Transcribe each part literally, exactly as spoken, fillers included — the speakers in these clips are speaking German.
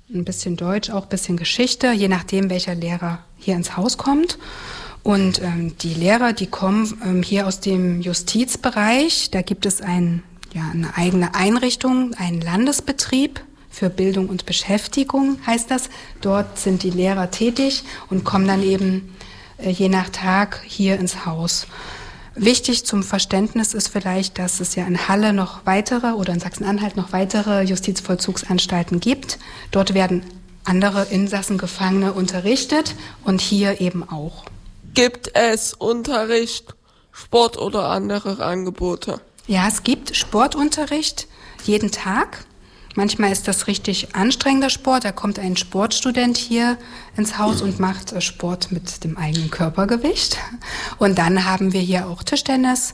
ein bisschen Deutsch, auch ein bisschen Geschichte, je nachdem, welcher Lehrer hier ins Haus kommt. Und ähm, die Lehrer, die kommen ähm, hier aus dem Justizbereich. Da gibt es ein, ja, eine eigene Einrichtung, einen Landesbetrieb für Bildung und Beschäftigung heißt das. Dort sind die Lehrer tätig und kommen dann eben äh, je nach Tag hier ins Haus. Wichtig zum Verständnis ist vielleicht, dass es ja in Halle noch weitere oder in Sachsen-Anhalt noch weitere Justizvollzugsanstalten gibt. Dort werden andere Insassen, Gefangene unterrichtet und hier eben auch. Gibt es Unterricht, Sport oder andere Angebote? Ja, es gibt Sportunterricht jeden Tag. Manchmal ist das richtig anstrengender Sport. Da kommt ein Sportstudent hier ins Haus und macht Sport mit dem eigenen Körpergewicht. Und dann haben wir hier auch Tischtennis.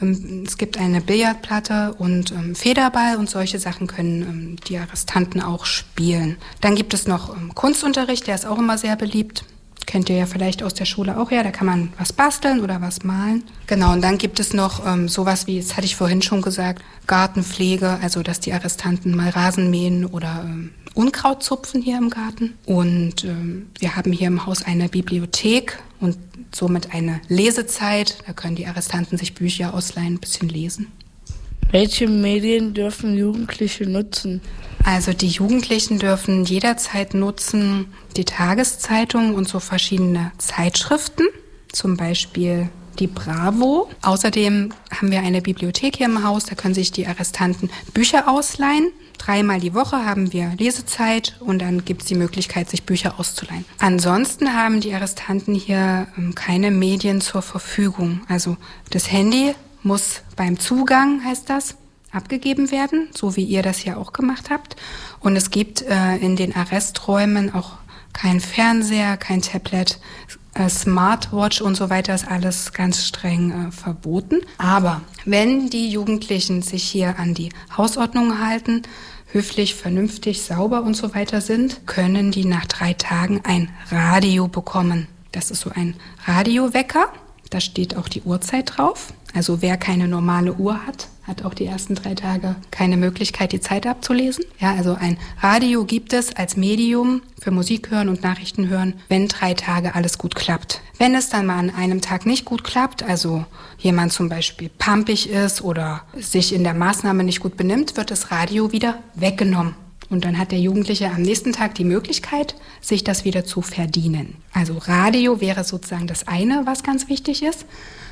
Es gibt eine Billardplatte und Federball und solche Sachen können die Arrestanten auch spielen. Dann gibt es noch Kunstunterricht, der ist auch immer sehr beliebt. Kennt ihr ja vielleicht aus der Schule auch, ja, da kann man was basteln oder was malen. Genau, und dann gibt es noch ähm, sowas wie, das hatte ich vorhin schon gesagt, Gartenpflege, also dass die Arrestanten mal Rasen mähen oder ähm, Unkraut zupfen hier im Garten. Und ähm, wir haben hier im Haus eine Bibliothek und somit eine Lesezeit. Da können die Arrestanten sich Bücher ausleihen, ein bisschen lesen. Welche Medien dürfen Jugendliche nutzen? Also die Jugendlichen dürfen jederzeit nutzen die Tageszeitung und so verschiedene Zeitschriften, zum Beispiel die Bravo. Außerdem haben wir eine Bibliothek hier im Haus, da können sich die Arrestanten Bücher ausleihen. Dreimal die Woche haben wir Lesezeit und dann gibt es die Möglichkeit, sich Bücher auszuleihen. Ansonsten haben die Arrestanten hier keine Medien zur Verfügung. Also das Handy muss beim Zugang, heißt das, abgegeben werden, so wie ihr das ja auch gemacht habt. Und es gibt äh, in den Arresträumen auch kein Fernseher, kein Tablet, äh, Smartwatch und so weiter, ist alles ganz streng äh, verboten. Aber wenn die Jugendlichen sich hier an die Hausordnung halten, höflich, vernünftig, sauber und so weiter sind, können die nach drei Tagen ein Radio bekommen. Das ist so ein Radiowecker. Da steht auch die Uhrzeit drauf. Also wer keine normale Uhr hat, hat auch die ersten drei Tage keine Möglichkeit, die Zeit abzulesen. Ja, also ein Radio gibt es als Medium für Musik hören und Nachrichten hören, wenn drei Tage alles gut klappt. Wenn es dann mal an einem Tag nicht gut klappt, also jemand zum Beispiel pampig ist oder sich in der Maßnahme nicht gut benimmt, wird das Radio wieder weggenommen. Und dann hat der Jugendliche am nächsten Tag die Möglichkeit, sich das wieder zu verdienen. Also Radio wäre sozusagen das eine, was ganz wichtig ist.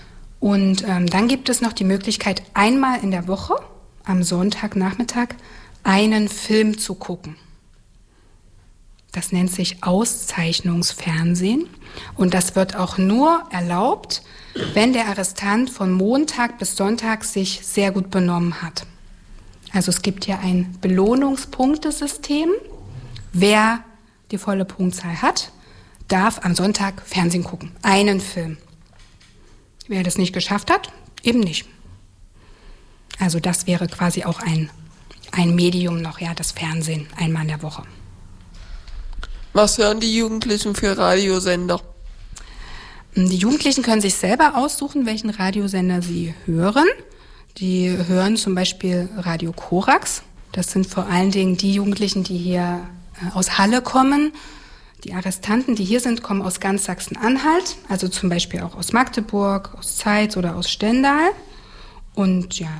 Und ähm, dann gibt es noch die Möglichkeit, einmal in der Woche, am Sonntagnachmittag, einen Film zu gucken. Das nennt sich Auszeichnungsfernsehen. Und das wird auch nur erlaubt, wenn der Arrestant von Montag bis Sonntag sich sehr gut benommen hat. Also es gibt hier ein Belohnungspunktesystem. Wer die volle Punktzahl hat, darf am Sonntag Fernsehen gucken. Einen Film. Wer das nicht geschafft hat, eben nicht. Also das wäre quasi auch ein, ein Medium noch, ja, das Fernsehen, einmal in der Woche. Was hören die Jugendlichen für Radiosender? Die Jugendlichen können sich selber aussuchen, welchen Radiosender sie hören. Die hören zum Beispiel Radio Korax. Das sind vor allen Dingen die Jugendlichen, die hier äh, aus Halle kommen. Die Arrestanten, die hier sind, kommen aus ganz Sachsen-Anhalt, also zum Beispiel auch aus Magdeburg, aus Zeitz oder aus Stendal. Und ja,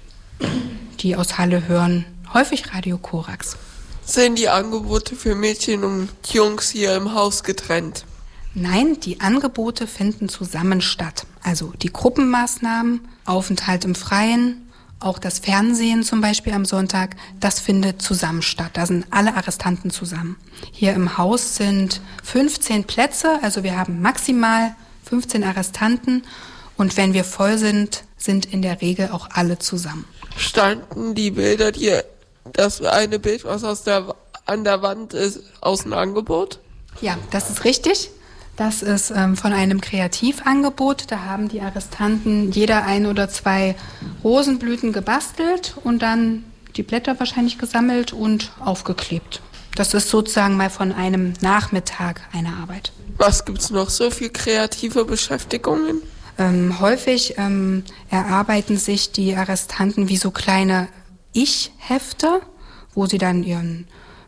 die aus Halle hören häufig Radio Korax. Sind die Angebote für Mädchen und Jungs hier im Haus getrennt? Nein, die Angebote finden zusammen statt. Also die Gruppenmaßnahmen, Aufenthalt im Freien, auch das Fernsehen zum Beispiel am Sonntag, das findet zusammen statt. Da sind alle Arrestanten zusammen. Hier im Haus sind fünfzehn Plätze, also wir haben maximal fünfzehn Arrestanten. Und wenn wir voll sind, sind in der Regel auch alle zusammen. Standen die Bilder, die, das eine Bild, was aus der, an der Wand ist, aus dem Angebot? Ja, das ist richtig. Das ist ähm, von einem Kreativangebot. Da haben die Arrestanten jeder ein oder zwei Rosenblüten gebastelt und dann die Blätter wahrscheinlich gesammelt und aufgeklebt. Das ist sozusagen mal von einem Nachmittag eine Arbeit. Was gibt's noch so für kreative Beschäftigungen? Ähm, häufig ähm, erarbeiten sich die Arrestanten wie so kleine Ich-Hefte, wo sie dann ihren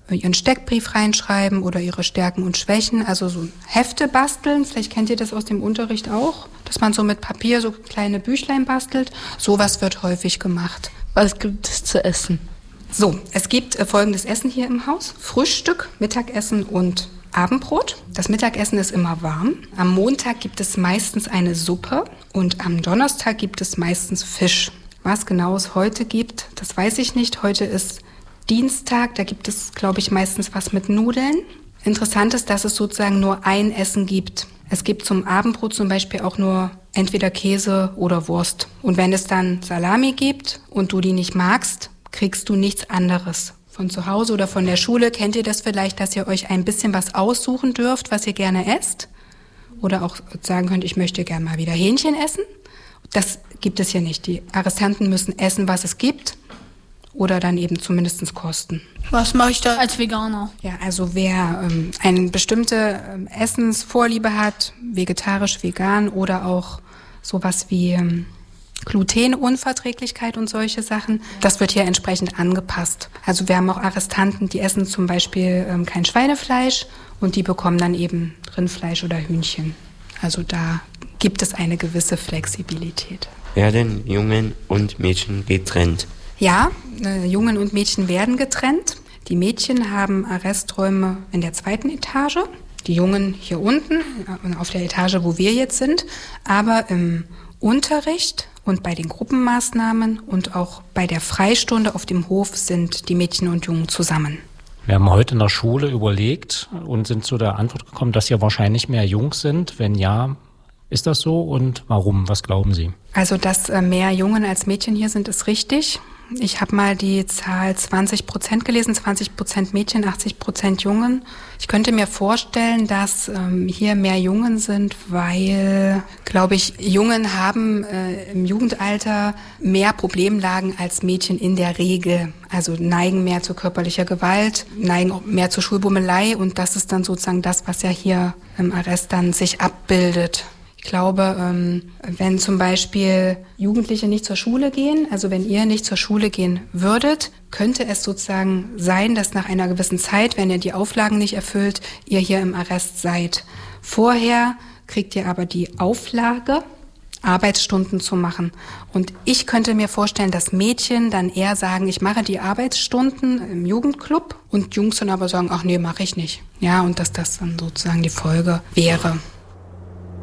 ihren Steckbrief reinschreiben oder ihre Stärken und Schwächen, also so Hefte basteln. Vielleicht kennt ihr das aus dem Unterricht auch, dass man so mit Papier so kleine Büchlein bastelt. Sowas wird häufig gemacht. Was gibt es zu essen? So, es gibt äh, folgendes Essen hier im Haus. Frühstück, Mittagessen und Abendbrot. Das Mittagessen ist immer warm. Am Montag gibt es meistens eine Suppe und am Donnerstag gibt es meistens Fisch. Was genau es heute gibt, das weiß ich nicht. Heute ist Dienstag, da gibt es, glaube ich, meistens was mit Nudeln. Interessant ist, dass es sozusagen nur ein Essen gibt. Es gibt zum Abendbrot zum Beispiel auch nur entweder Käse oder Wurst. Und wenn es dann Salami gibt und du die nicht magst, kriegst du nichts anderes. Von zu Hause oder von der Schule kennt ihr das vielleicht, dass ihr euch ein bisschen was aussuchen dürft, was ihr gerne esst. Oder auch sagen könnt, ich möchte gerne mal wieder Hähnchen essen. Das gibt es hier nicht. Die Arrestanten müssen essen, was es gibt. Oder dann eben zumindest kosten. Was mache ich da als Veganer? Ja, also wer ähm, eine bestimmte ähm, Essensvorliebe hat, vegetarisch, vegan oder auch sowas wie ähm, Glutenunverträglichkeit und solche Sachen, das wird hier entsprechend angepasst. Also wir haben auch Arrestanten, die essen zum Beispiel ähm, kein Schweinefleisch und die bekommen dann eben Rindfleisch oder Hühnchen. Also da gibt es eine gewisse Flexibilität. Werden Jungen und Mädchen getrennt? Ja, äh, Jungen und Mädchen werden getrennt. Die Mädchen haben Arresträume in der zweiten Etage, die Jungen hier unten, äh, auf der Etage, wo wir jetzt sind. Aber im Unterricht und bei den Gruppenmaßnahmen und auch bei der Freistunde auf dem Hof sind die Mädchen und Jungen zusammen. Wir haben heute in der Schule überlegt und sind zu der Antwort gekommen, dass hier wahrscheinlich mehr Jungs sind. Wenn ja, ist das so und warum? Was glauben Sie? Also, dass äh, mehr Jungen als Mädchen hier sind, ist richtig. Ich habe mal die Zahl zwanzig Prozent gelesen, zwanzig Prozent Mädchen, achtzig Prozent Jungen. Ich könnte mir vorstellen, dass ähm, hier mehr Jungen sind, weil, glaube ich, Jungen haben äh, im Jugendalter mehr Problemlagen als Mädchen in der Regel. Also neigen mehr zu körperlicher Gewalt, neigen auch mehr zur Schulbummelei und das ist dann sozusagen das, was ja hier im Arrest dann sich abbildet. Ich glaube, wenn zum Beispiel Jugendliche nicht zur Schule gehen, also wenn ihr nicht zur Schule gehen würdet, könnte es sozusagen sein, dass nach einer gewissen Zeit, wenn ihr die Auflagen nicht erfüllt, ihr hier im Arrest seid. Vorher kriegt ihr aber die Auflage, Arbeitsstunden zu machen. Und ich könnte mir vorstellen, dass Mädchen dann eher sagen, ich mache die Arbeitsstunden im Jugendclub und Jungs dann aber sagen, ach nee, mache ich nicht. Ja, und dass das dann sozusagen die Folge wäre.